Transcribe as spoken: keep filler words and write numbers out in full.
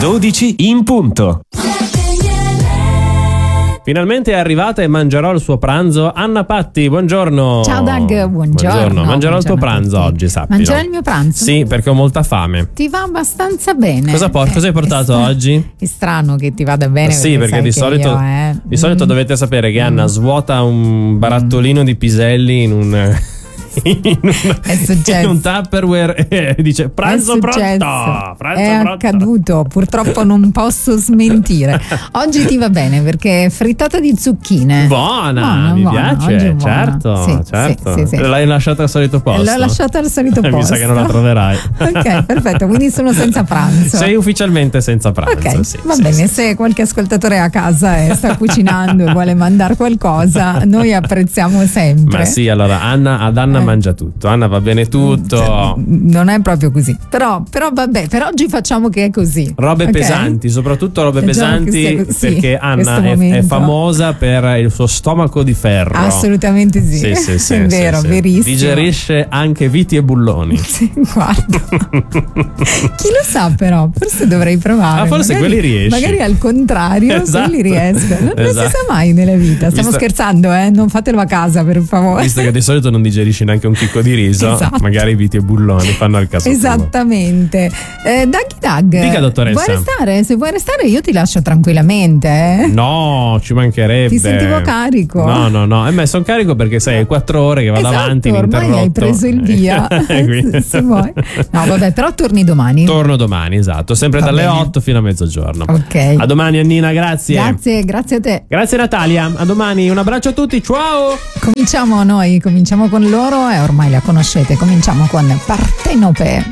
dodici in punto. Finalmente è arrivata e mangerò il suo pranzo Anna Patti, buongiorno. Ciao Doug, buongiorno. Buongiorno. Mangerò il tuo pranzo oggi, sappilo. Mangerai il mio pranzo? Sì, perché ho molta fame. Ti va abbastanza bene. Cosa porti? Cosa hai portato è oggi? È strano che ti vada bene. Sì, perché, perché di solito io, eh. di solito mm. dovete sapere che Anna svuota un barattolino mm. di piselli in un in, una, in un Tupperware e dice pranzo pronto, pranzo è pronto. accaduto, purtroppo non posso smentire. Oggi ti va bene perché frittata di zucchine buona, buona mi buona, piace, certo, sì, certo. Sì, sì, sì. L'hai lasciata al solito posto? L'ho lasciata al solito posto. Mi sa che non la troverai. Ok, perfetto, quindi sono senza pranzo. Sei ufficialmente senza pranzo. Ok, sì, va sì, bene, sì, se sì. qualche ascoltatore è a casa e sta cucinando e vuole mandare qualcosa, noi apprezziamo sempre. Ma sì, allora Anna, ad Anna eh. mangia tutto, Anna va bene tutto. Cioè, non è proprio così, però, però vabbè, per oggi facciamo che è così. Robe okay? pesanti, soprattutto robe Facciamo pesanti sì, perché Anna è, è famosa per il suo stomaco di ferro. Assolutamente sì, sì, sì, sì è vero, sì, sì. verissimo. Digerisce anche viti e bulloni. Sì, guarda. Chi lo sa però, forse dovrei provare. Ah, forse magari, quelli riesci. Magari al contrario, esatto. quelli riesco. Non, esatto. non si sa mai nella vita. Stiamo Visto... scherzando, eh? Non fatelo a casa, per favore. Visto che di solito non digerisci neanche un chicco di riso, esatto. magari viti e bulloni fanno al caso. Esattamente. Eh, Daggy Doug, dica, dottoressa. vuoi restare? Se vuoi restare io ti lascio tranquillamente. Eh? No, ci mancherebbe. Ti sentivo carico. No, no, no. Eh, sono carico perché sai, quattro ore che vado esatto, avanti. Ormai hai preso il via. Se vuoi. No, vabbè, però torni domani. Torno domani, esatto. Sempre Va dalle bene. otto fino a mezzogiorno. Ok. A domani, Annina, grazie. Grazie, grazie a te. Grazie, Natalia. A domani, un abbraccio a tutti. Ciao. Cominciamo noi, cominciamo con loro e ormai la conoscete. Cominciamo con Partenope.